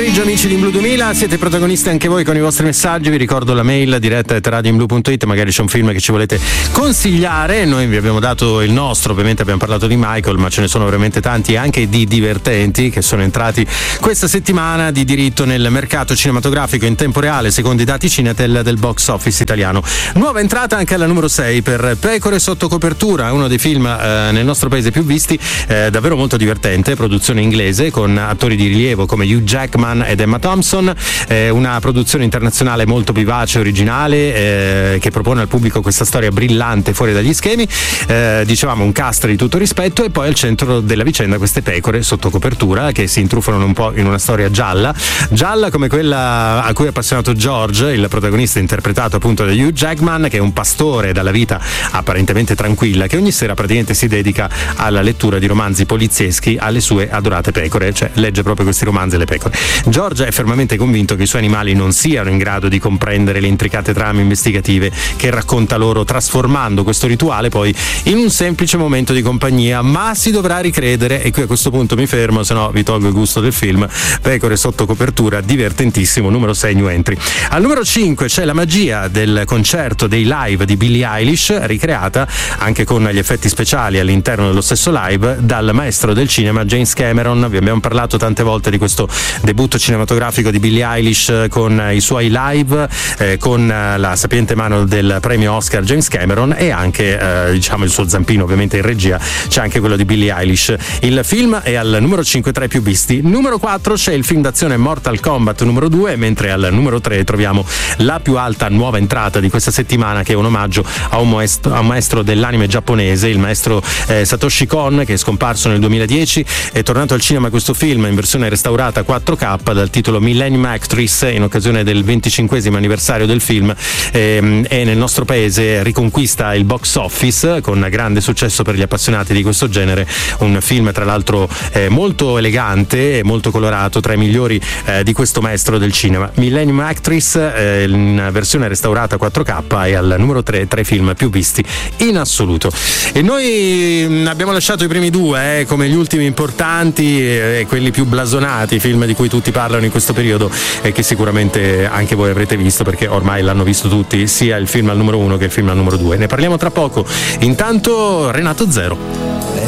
pomeriggio amici di Blu 2000, siete protagonisti anche voi con i vostri messaggi. Vi ricordo la mail diretta@radioinblu.it, magari c'è un film che ci volete consigliare. Noi vi abbiamo dato il nostro, ovviamente abbiamo parlato di Michael, ma ce ne sono veramente tanti anche di divertenti che sono entrati questa settimana di diritto nel mercato cinematografico in tempo reale secondo i dati Cinetel del box office italiano. Nuova entrata anche alla numero 6 per Pecore sotto copertura, uno dei film nel nostro paese più visti, davvero molto divertente, produzione inglese con attori di rilievo come Hugh Jackman ed Emma Thompson, una produzione internazionale molto vivace, originale, che propone al pubblico questa storia brillante fuori dagli schemi, dicevamo un cast di tutto rispetto, e poi al centro della vicenda queste pecore sotto copertura che si intruffolano un po' in una storia gialla come quella a cui è appassionato George, il protagonista interpretato appunto da Hugh Jackman, che è un pastore dalla vita apparentemente tranquilla, che ogni sera praticamente si dedica alla lettura di romanzi polizieschi alle sue adorate pecore, cioè legge proprio questi romanzi alle pecore. George è fermamente convinto che i suoi animali non siano in grado di comprendere le intricate trame investigative che racconta loro, trasformando questo rituale poi in un semplice momento di compagnia, ma si dovrà ricredere, e qui a questo punto mi fermo, se no vi tolgo il gusto del film. Pecore sotto copertura, divertentissimo, numero 6 new entry. Al numero 5 c'è la magia del concerto dei live di Billie Eilish, ricreata anche con gli effetti speciali all'interno dello stesso live dal maestro del cinema James Cameron. Vi abbiamo parlato tante volte di questo debutto cinematografico di Billie Eilish con i suoi live, con la sapiente mano del premio Oscar James Cameron, e anche diciamo il suo zampino ovviamente in regia, c'è anche quello di Billie Eilish. Il film è al numero 5 tra i più visti. Numero 4 c'è il film d'azione Mortal Kombat numero 2, mentre al numero 3 troviamo la più alta nuova entrata di questa settimana, che è un omaggio a un maestro dell'anime giapponese, il maestro Satoshi Kon, che è scomparso nel 2010. È tornato al cinema questo film in versione restaurata 4K dal titolo Millennium Actress in occasione del 25esimo anniversario del film, e nel nostro paese riconquista il box office con grande successo per gli appassionati di questo genere. Un film tra l'altro molto elegante e molto colorato, tra i migliori di questo maestro del cinema. Millennium Actress in versione restaurata 4K è al numero 3 tra i film più visti in assoluto. E noi abbiamo lasciato i primi due come gli ultimi importanti e quelli più blasonati, film di cui tutti parlano in questo periodo e che sicuramente anche voi avrete visto, perché ormai l'hanno visto tutti, sia il film al numero 1 che il film al numero 2. Ne parliamo tra poco. Intanto Renato Zero.